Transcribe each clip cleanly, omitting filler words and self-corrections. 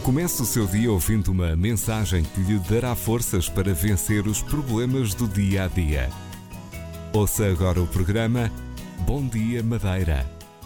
Comece o seu dia ouvindo uma mensagem que lhe dará forças para vencer os problemas do dia a dia. Ouça agora o programa Bom Dia Madeira.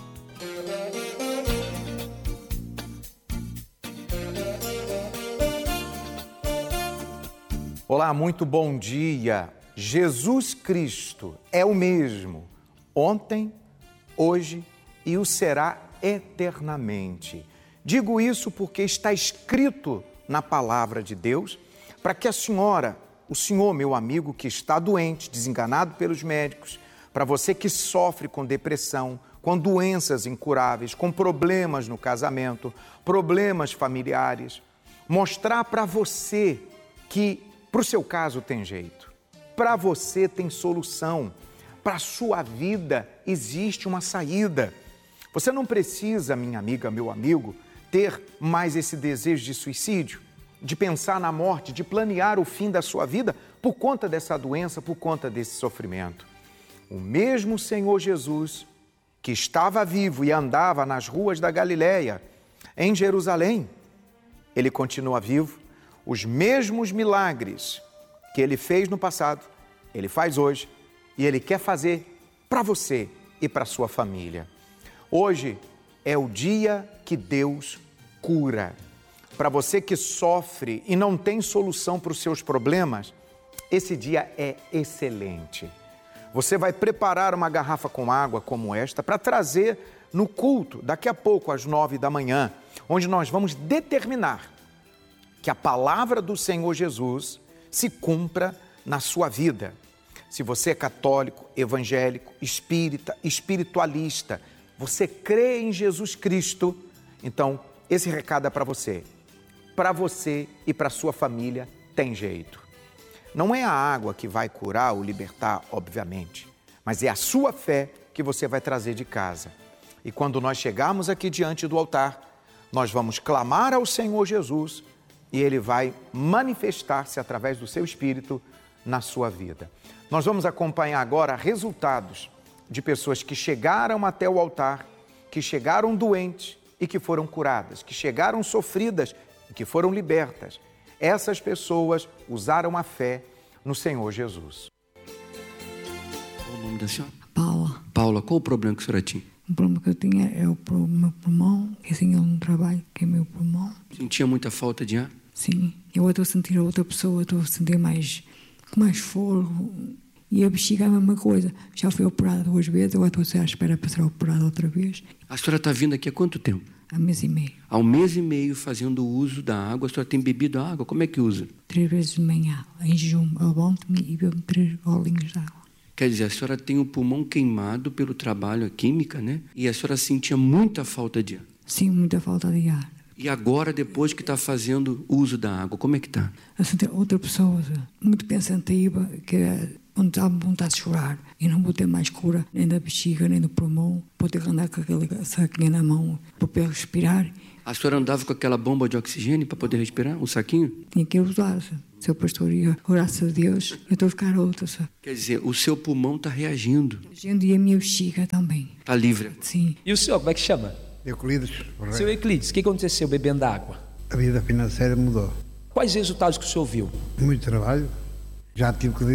Olá, muito bom dia. Jesus Cristo é o mesmo, ontem, hoje e o será eternamente. Digo isso porque está escrito na palavra de Deus, para que a senhora, o senhor, meu amigo, que está doente, desenganado pelos médicos, para você que sofre com depressão, com doenças incuráveis, com problemas no casamento, problemas familiares, mostrar para você que para o seu caso tem jeito, para você tem solução, para a sua vida existe uma saída. Você não precisa, minha amiga, meu amigo, ter mais esse desejo de suicídio, de pensar na morte, de planear o fim da sua vida por conta dessa doença, por conta desse sofrimento. O mesmo Senhor Jesus, que estava vivo e andava nas ruas da Galileia, em Jerusalém, ele continua vivo. Os mesmos milagres que ele fez no passado, ele faz hoje e ele quer fazer para você e para a sua família. Hoje é o dia que Deus cura. Para você que sofre e não tem solução para os seus problemas, esse dia é excelente. Você vai preparar uma garrafa com água como esta para trazer no culto, daqui a pouco, às 9 da manhã, onde nós vamos determinar que a palavra do Senhor Jesus se cumpra na sua vida. Se você é católico, evangélico, espírita, espiritualista, você crê em Jesus Cristo, então esse recado é para você. Para você e para sua família tem jeito. Não é a água que vai curar ou libertar, obviamente, mas é a sua fé que você vai trazer de casa. E quando nós chegarmos aqui diante do altar, nós vamos clamar ao Senhor Jesus e Ele vai manifestar-se através do seu Espírito na sua vida. Nós vamos acompanhar agora resultados de pessoas que chegaram até o altar, que chegaram doentes e que foram curadas, que chegaram sofridas e que foram libertas. Essas pessoas usaram a fé no Senhor Jesus. Qual o nome da senhora? Paula. Paula, qual o problema que a senhora tinha? O problema que eu tinha é o meu pulmão, que assim eu não trabalho, que é meu pulmão. Sentia muita falta de ar? Sim, eu estou a sentir a outra pessoa, estou a sentir com mais fogo. E a bexiga é a mesma coisa. Já fui operada 2 vezes, agora estou à espera para ser operada outra vez. A senhora está vindo aqui há quanto tempo? Há 1 mês e meio. Há 1 mês e meio fazendo uso da água. A senhora tem bebido a água? Como é que usa? 3 vezes de manhã, em jejum, eu levanto-me e bebo 3 golinhos de água. Quer dizer, a senhora tem o pulmão queimado pelo trabalho, a química, né? E a senhora sentia muita falta de ar. Sim, muita falta de ar. E agora, depois que está fazendo uso da água, como é que está? Eu senti outra pessoa muito pensativa, que onde estava vontade de chorar. E não vou ter mais cura, nem da bexiga, nem do pulmão. Vou ter que andar com aquele saquinho na mão para poder respirar. A senhora andava com aquela bomba de oxigênio para poder respirar, um saquinho? Tinha que usar, seu pastor, e graças a Deus, eu estou a ficar outra. Quer dizer, o seu pulmão está reagindo. E a minha bexiga também. Está livre. Sim. E o senhor, como é que chama? Euclides. Seu Euclides, o que aconteceu bebendo água? A vida financeira mudou. Quais resultados que o senhor viu? Muito trabalho. Já tive que